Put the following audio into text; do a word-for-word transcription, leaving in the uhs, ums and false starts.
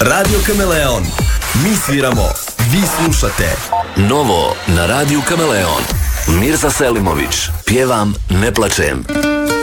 Radio Kameleon. Mi sviramo, vi slušate. Novo na Radio Kameleon. Mirza Selimović, Pjevam, ne plačem.